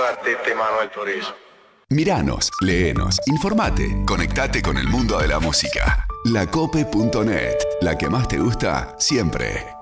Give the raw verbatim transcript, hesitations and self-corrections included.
Batiste y Manuel Turizo. Miranos, léenos, informate, conectate con el mundo de la música. lacope punto net, la que más te gusta siempre.